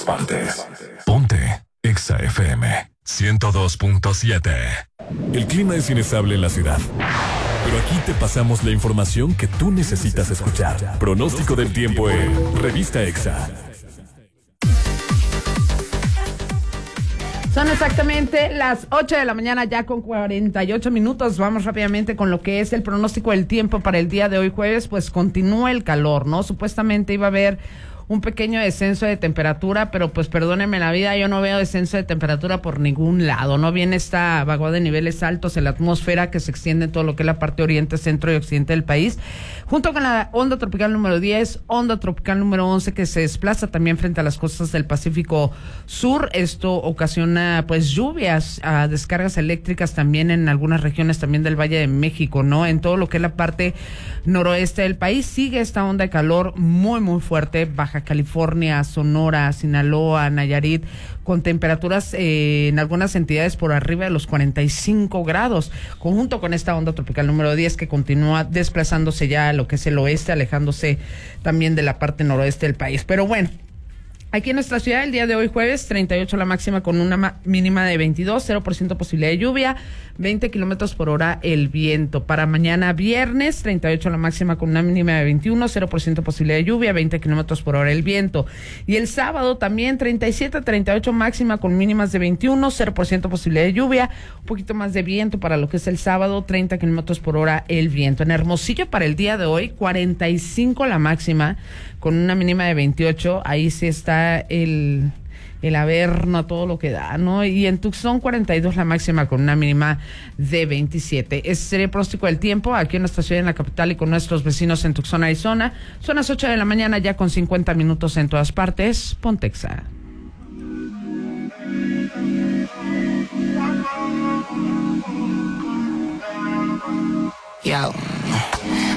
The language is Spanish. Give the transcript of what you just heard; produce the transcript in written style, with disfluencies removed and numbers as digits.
partes. Ponte Exa FM 102.7. El clima es inestable en la ciudad, pero aquí te pasamos la información que tú necesitas escuchar. Pronóstico del tiempo en Revista Exa. Son exactamente las 8 de la mañana, ya con 48 minutos. Vamos rápidamente con lo que es el pronóstico del tiempo para el día de hoy jueves. Pues continúa el calor, ¿no? Supuestamente iba a haber un pequeño descenso de temperatura, pero pues perdónenme la vida, yo no veo descenso de temperatura por ningún lado, ¿no? Viene esta vaguada de niveles altos en la atmósfera que se extiende en todo lo que es la parte oriente, centro y occidente del país, junto con la onda tropical número 10, onda tropical número 11 que se desplaza también frente a las costas del Pacífico Sur. Esto ocasiona pues lluvias, descargas eléctricas también en algunas regiones también del Valle de México, ¿no? En todo lo que es la parte noroeste del país sigue esta onda de calor muy muy fuerte. Baja California, Sonora, Sinaloa, Nayarit, con temperaturas en algunas entidades por arriba de los 45 grados, conjunto con esta onda tropical número 10 que continúa desplazándose ya a lo que es el oeste, alejándose también de la parte noroeste del país. Pero bueno, aquí en nuestra ciudad, el día de hoy jueves, 38 la máxima con una mínima de 22, 0% posibilidad de lluvia, 20 kilómetros por hora el viento. Para mañana viernes, 38 la máxima con una mínima de 21, 0% posibilidad de lluvia, 20 kilómetros por hora el viento. Y el sábado también 37, 38 máxima con mínimas de 21, 0% posibilidad de lluvia, un poquito más de viento para lo que es el sábado, 30 kilómetros por hora el viento. En Hermosillo para el día de hoy, 45 la máxima con una mínima de 28, ahí sí está el averno, todo lo que da, ¿no? Y en Tucson 42 la máxima con una mínima de 27. Ese sería el pronóstico del tiempo aquí en nuestra ciudad, en la capital y con nuestros vecinos en Tucson, Arizona. Son las 8 de la mañana ya con 50 minutos en todas partes. Ponte Exa. Yo.